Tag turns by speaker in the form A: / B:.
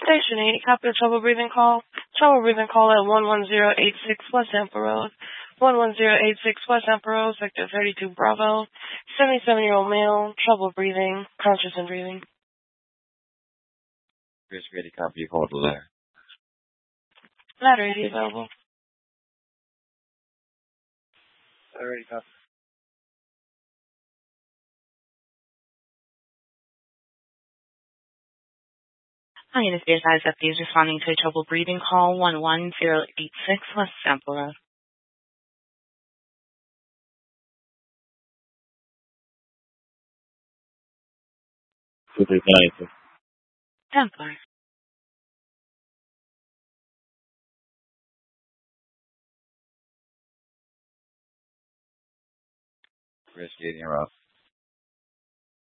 A: Station 8, copy of trouble breathing call. Trouble breathing call at 11086 West Amper Road. 11086 West Amper Road, Sector 32 Bravo. 77-year-old male, trouble breathing, conscious and breathing.
B: Chris Grady, copy your call to there.
A: Ladder is available.
C: Already copy.
D: Hi, it is be advised that these responding to a trouble breathing call 11086 West Sample Road. Templar.
B: Chris Grady, you're off.